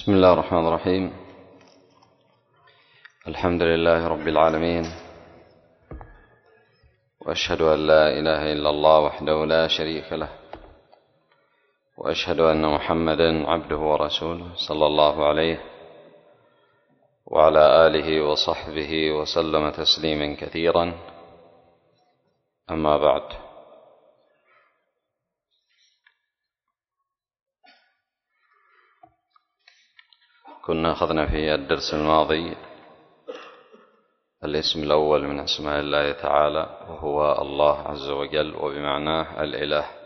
بسم الله الرحمن الرحيم. الحمد لله رب العالمين، وأشهد أن لا إله إلا الله وحده لا شريك له، وأشهد أن محمدا عبده ورسوله صلى الله عليه وعلى آله وصحبه وسلم تسليما كثيرا. أما بعد، كنا أخذنا في الدرس الماضي الاسم الأول من أسماء الله تعالى، وهو الله عز وجل، وبمعناه الإله.